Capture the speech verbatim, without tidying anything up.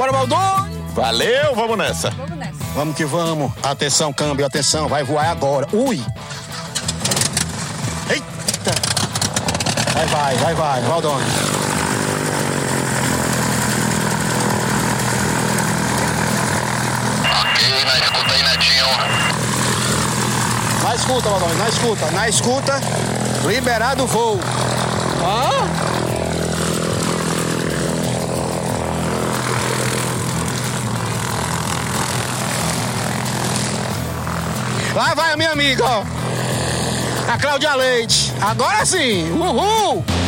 Bora, Baldões! Valeu, vamos nessa. Vamos nessa. Vamos que vamos. Atenção, câmbio, atenção. Vai voar agora. Ui! Eita! Vai, vai, vai, vai. Baldões. Ok, na escuta aí, Netinho. Na escuta, Baldões, na escuta. Na escuta, liberado o voo. Ó. Lá vai a minha amiga, ó. A Cláudia Leite. Agora sim. Uhul!